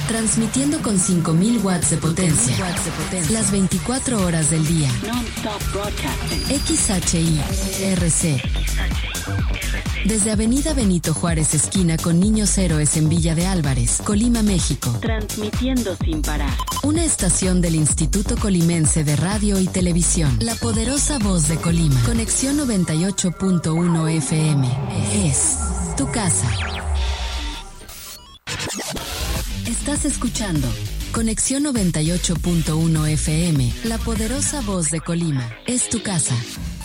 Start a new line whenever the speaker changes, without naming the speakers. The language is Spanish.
Transmitiendo con 5.000 watts de potencia. Las 24 horas del día.
Non-stop broadcasting.
XHI-RC. Desde Avenida Benito Juárez, esquina con Niños Héroes en Villa de Álvarez, Colima, México.
Transmitiendo sin parar.
Una estación del Instituto Colimense de Radio y Televisión. La poderosa voz de Colima. Conexión 98.1 FM. Es tu casa. Estás escuchando Conexión 98.1 FM. La poderosa voz de Colima. Es tu casa.